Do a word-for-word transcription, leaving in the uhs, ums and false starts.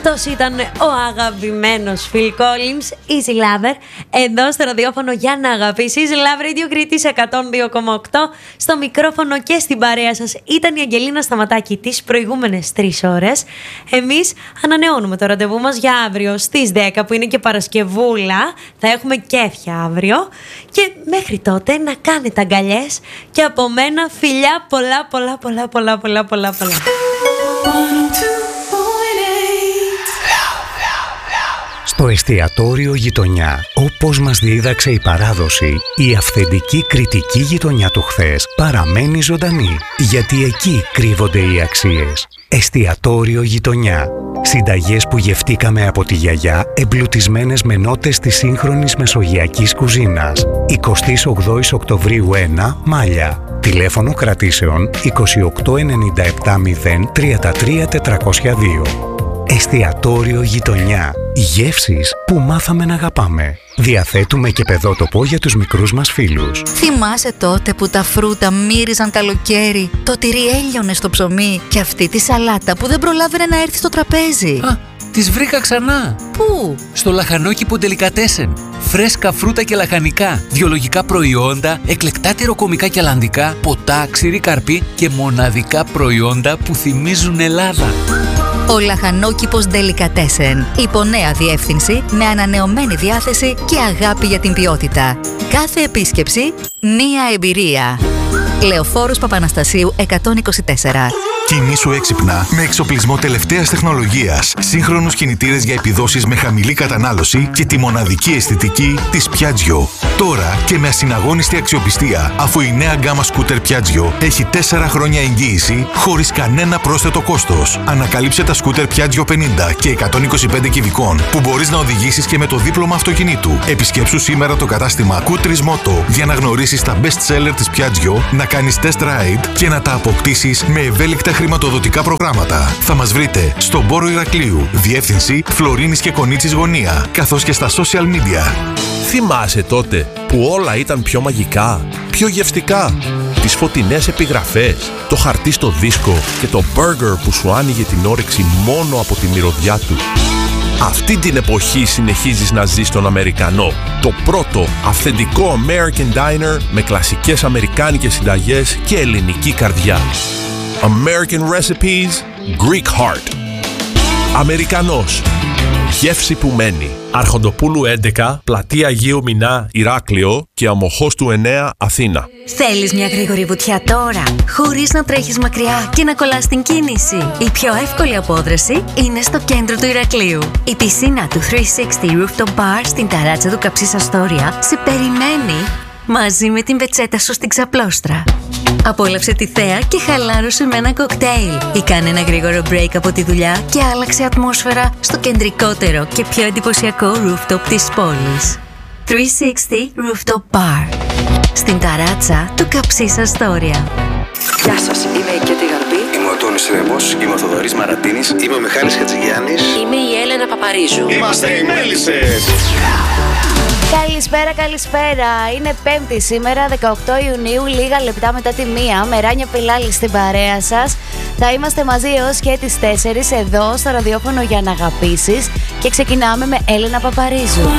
Αυτός ήταν ο αγαπημένος Phil Collins, Easy Lover, εδώ στο ραδιόφωνο για να αγαπήσεις. Love Radio Κρήτης εκατόν δύο κόμμα οκτώ. Στο μικρόφωνο και στην παρέα σας ήταν η Αγγελίνα Σταματάκη τις προηγούμενες τρεις ώρες. Εμείς ανανεώνουμε το ραντεβού μας για αύριο στις δέκα, που είναι και Παρασκευούλα. Θα έχουμε κέφια αύριο. Και μέχρι τότε να κάνετε αγκαλιές και από μένα φιλιά πολλά πολλά πολλά πολλά πολλά πολλά πολλά. Στο εστιατόριο Γειτονιά, όπως μας δίδαξε η παράδοση, η αυθεντική κριτική γειτονιά του χθες παραμένει ζωντανή, γιατί εκεί κρύβονται οι αξίες. Εστιατόριο Γειτονιά. Συνταγές που γευτήκαμε από τη γιαγιά, εμπλουτισμένες με νότες της σύγχρονης μεσογειακής κουζίνας. εικοστή όγδοη Οκτωβρίου ένα, Μάλια. Τηλέφωνο κρατήσεων είκοσι οκτώ ενενήντα επτά μηδέν τριάντα τρία τετρακόσια δύο. Εστιατόριο Γειτονιά. Γεύσεις που μάθαμε να αγαπάμε. Διαθέτουμε και παιδότοπο για τους μικρούς μας φίλους. Θυμάσαι τότε που τα φρούτα μύριζαν καλοκαίρι, το τυρί έλειωνε στο ψωμί και αυτή τη σαλάτα που δεν προλάβαινε να έρθει στο τραπέζι? Α, τις βρήκα ξανά. Πού? Στο λαχανόκηπο Ντελικατέσεν. Φρέσκα φρούτα και λαχανικά, βιολογικά προϊόντα, εκλεκτά τυροκομικά και αλλαντικά, ποτά, ξηρή καρπή και μοναδικά προϊόντα που θυμίζουν Ελλάδα. Ο λαχανόκηπος Ντελικατέσεν. Υπό νέα διεύθυνση, με ανανεωμένη διάθεση και αγάπη για την ποιότητα. Κάθε επίσκεψη, μία εμπειρία. Λεωφόρος Παπαναστασίου εκατόν είκοσι τέσσερα. Κινήσου έξυπνα με εξοπλισμό τελευταίας τεχνολογίας, σύγχρονους κινητήρες για επιδόσεις με χαμηλή κατανάλωση και τη μοναδική αισθητική της Piaggio. Τώρα και με ασυναγώνιστη αξιοπιστία, αφού η νέα γκάμα σκούτερ Piaggio έχει τέσσερα χρόνια εγγύηση χωρίς κανένα πρόσθετο κόστος. Ανακαλύψε τα σκούτερ Piaggio πενήντα και εκατόν είκοσι πέντε κυβικών που μπορείς να οδηγήσεις και με το δίπλωμα αυτοκινήτου. Επισκέψου σήμερα το κατάστημα Kutris Moto για να γνωρίσεις τα best seller της Piaggio, να κάνεις test ride και να τα αποκτήσεις με ευέλικτα χρηματοδοτικά προγράμματα. Θα μας βρείτε στον Πόρο Ηρακλείου, διεύθυνση Φλωρίνης και Κονίτσης Γωνία, καθώς και στα social media. Θυμάσαι τότε που όλα ήταν πιο μαγικά, πιο γευστικά? Τις φωτεινές επιγραφές, το χαρτί στο δίσκο και το μπέργκερ που σου άνοιγε την όρεξη μόνο από τη μυρωδιά του. Αυτή την εποχή συνεχίζεις να ζεις τον Αμερικανό. Το πρώτο αυθεντικό American Diner με κλασικές αμερικάνικες συνταγές και ελληνική καρδιά. American Recipes, Greek Heart. Αμερικανός. Γεύση που μένει. Αρχοντοπούλου έντεκα, Πλατεία Αγίου Μινά, Ηράκλειο και Αμοχώστου εννέα, Αθήνα. Θέλεις μια γρήγορη βουτιά τώρα, χωρίς να τρέχεις μακριά και να κολλάς την κίνηση? Η πιο εύκολη απόδραση είναι στο κέντρο του Ηρακλείου. Η πισίνα του τριακόσια εξήντα Rooftop Bar στην ταράτσα του Καψής Αστόρια σε περιμένει μαζί με την πετσέτα σου στην ξαπλώστρα. Απόλαυσε τη θέα και χαλάρωσε με ένα κοκτέιλ ή κάνε ένα γρήγορο break από τη δουλειά και άλλαξε ατμόσφαιρα στο κεντρικότερο και πιο εντυπωσιακό rooftop της πόλης. τριακόσια εξήντα Rooftop Bar στην ταράτσα του Καψής Αστόρια. Γεια σας, είμαι η Κέτη Γαρμπή. Είμαι ο Τόνης Ρέμος, είμαι ο Θοδωρής Μαρατίνης. Είμαι ο Μιχάλης Χατζηγιάννης. Είμαι η Έλενα Παπαρίζου. Είμαστε οι Μέλισσες. Καλησπέρα, καλησπέρα. Είναι Πέμπτη σήμερα, δεκαοκτώ Ιουνίου, λίγα λεπτά μετά τη μία. Με Ράνια Πιλάλη στην παρέα σας. Θα είμαστε μαζί έως και τις τέσσερις εδώ στο ραδιόφωνο για να αγαπήσεις. Και ξεκινάμε με Έλενα Παπαρίζου.